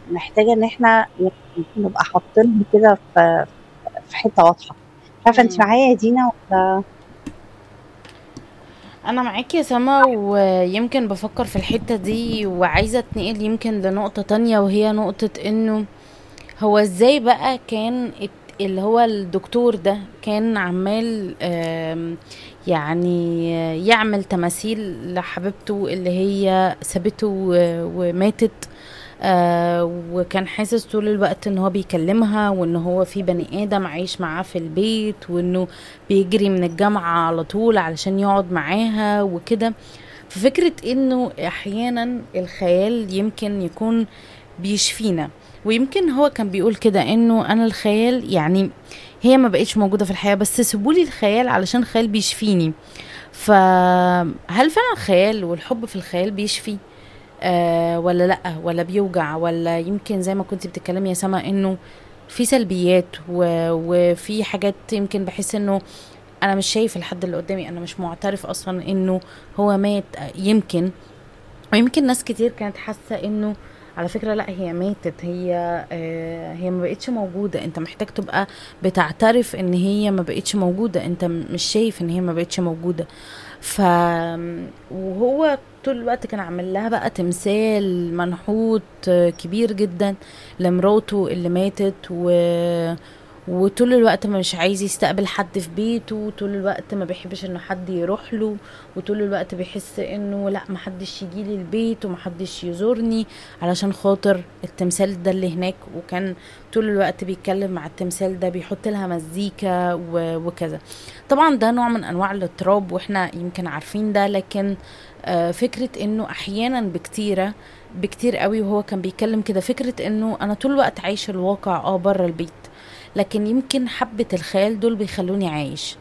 محتاجة إن إحنا نبقى حاطينها كده في حتّة واضحة. مش عارفة أنتِ مم. معايا يا دينا والّا؟ انا معاكي يا سما، ويمكن بفكر في الحتة دي وعايزة اتنقل يمكن لنقطة تانية، وهي نقطة انه هو ازاي بقى كان اللي هو الدكتور ده كان عمال يعني يعمل تماثيل لحبيبته اللي هي سابته وماتت. وكان حاسس طول الوقت ان هو بيكلمها، وان هو في بني ادم عايش معاه في البيت، وانه بيجري من الجامعة على طول علشان يقعد معاها وكده. ففكرة انه احيانا الخيال يمكن يكون بيشفينا. ويمكن هو كان بيقول كده انه انا الخيال يعني هي ما بقتش موجودة في الحياة، بس سيبولي الخيال علشان الخيال بيشفيني. فهل فعلا الخيال والحب في الخيال بيشفي؟ ولا لأ، ولا بيوجع، ولا يمكن زي ما كنتي بتتكلمي يا سما انه في سلبيات وفي حاجات يمكن بحس انه انا مش شايف الحد اللي قدامي، انا مش معترف اصلا انه هو مات. يمكن ويمكن ناس كتير كانت حاسة انه على فكرة لا، هي ماتت، هي ما بقتش موجودة. انت محتاج تبقى بتعترف ان هي ما بقتش موجودة، انت مش شايف ان هي ما بقتش موجودة. ف وهو طول الوقت كان عامل لها بقى تمثال منحوت كبير جدا لمراته اللي ماتت، وطول الوقت مش عايز يستقبل حد في بيته، طول الوقت ما بيحبش انه حد يروح له، وطول الوقت بيحس انه لا، محدش يجي لي البيت ومحدش يزورني علشان خاطر التمثال ده اللي هناك. وكان طول الوقت بيتكلم مع التمثال ده، بيحط لها مزيكا وكذا. طبعا ده نوع من انواع الاضطراب واحنا يمكن عارفين ده، لكن فكرة انه احيانا بكتير قوي، وهو كان بيتكلم كده فكرة انه انا طول الوقت عايش الواقع بره البيت، لكن يمكن حبة الخيال دول بيخلوني عايش.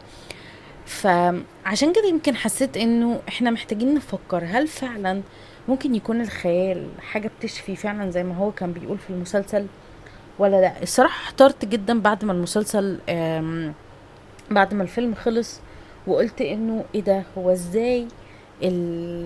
فعشان كده يمكن حسيت انه احنا محتاجين نفكر هل فعلا ممكن يكون الخيال حاجة بتشفي فعلا زي ما هو كان بيقول في المسلسل، ولا لا. الصراحة احترت جدا بعد ما المسلسل بعد ما الفيلم خلص، وقلت انه ايه ده، هو ازاي ال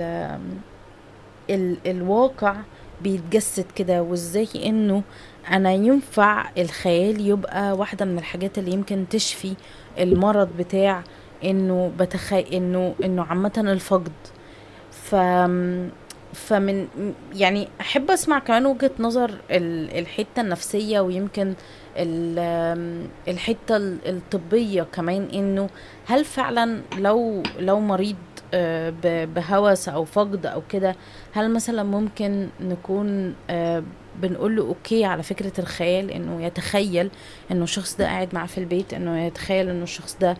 الواقع بيتجسد كده، وازاي انه انا ينفع الخيال يبقى واحدة من الحاجات اللي يمكن تشفي المرض بتاع انه انه عامة الفقد. ف فمن يعني احب اسمع كمان وجهة نظر الحتة النفسية، ويمكن الحتة الطبية كمان، انه هل فعلا لو مريض بهوس او فقد او كده، هل مثلا ممكن نكون بنقول له اوكي على فكرة الخيال، انه يتخيل انه الشخص ده قاعد معاه في البيت، انه يتخيل انه الشخص ده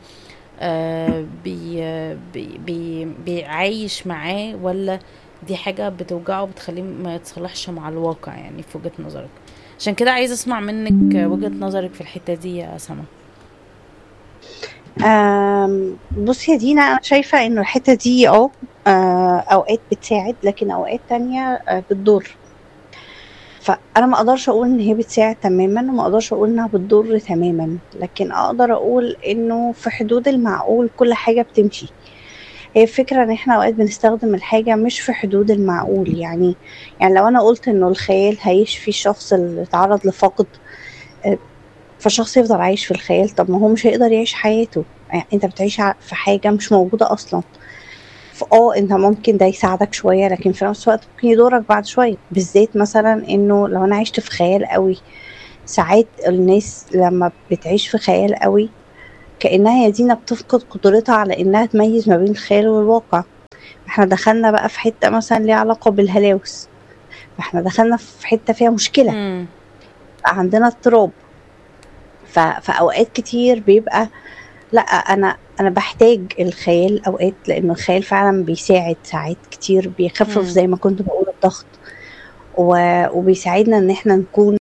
بيعيش معاه، ولا دي حاجة بتوجعه وبتخليه ما يتصلحش مع الواقع؟ يعني في وجهة نظرك. عشان كده عايزة اسمع منك وجهة نظرك في الحتة دي يا سما. بُصّي يا دينا، أنا شايفة إنه الحتّة دي أوقات بتساعد، لكن أوقات تانية بتضُر. فأنا ما أقدرش أقول إن هي بتساعد تمامًا، وما أقدرش أقول إنها بتضُر تمامًا، لكن أقدر أقول إنه في حدود المعقول كل حاجة بتمشي. هي الفكرة إن إحنا أوقات بنستخدم الحاجة مش في حدود المعقول، يعني لو أنا قُلت إنه الخيال هيشفي الشخص اللي اتعرّض لفقد، آآ فالشخص يفضل عايش في الخيال، طب ما هو مش هيقدر يعيش حياته. أنت بتعيش في حاجة مش موجودة أصلًا. أنت ممكن ده يساعدك شوية، لكن في نفس الوقت ممكن يضرك بعد شوية، بالذات مثلًا إنه لو أنا عِشت في خيال أوي. ساعات الناس لمّا بتعيش في خيال أوي، كأنها يا دينا بتفقد قدرتها على إنها تميّز ما بين الخيال والواقع. إحنا دخلنا بقى في حتّة مثلًا ليها علاقة بالهلاوس، فإحنا دخلنا في حتّة فيها مشكلة، هم. بقى عندنا اضطراب. فأوقات كتير بيبقى لأ، أنا باحتاج الخيال أوقات، لإنه الخيال فعلًا بيساعد ساعات كتير، بيخفف هم. زي ما كنت باقول الضغط، وبيساعدنا إن إحنا نكون